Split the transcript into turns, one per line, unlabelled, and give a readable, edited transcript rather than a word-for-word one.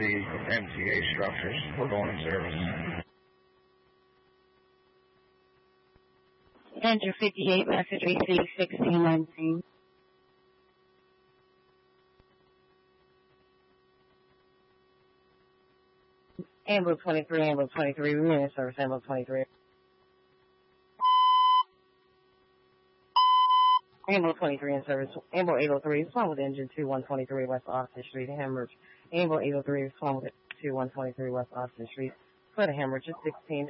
the MTA structures. We're going in service.
Andrew 58, message received 1619. Amber 23, Amber 23, remain in service, Amber 23. Amber 23 in service, Amber 803, respond with engine 2123 West Austin Street, Hemorrhage. Amber 803, respond with 2123 West Austin Street. For the hemorrhage is 16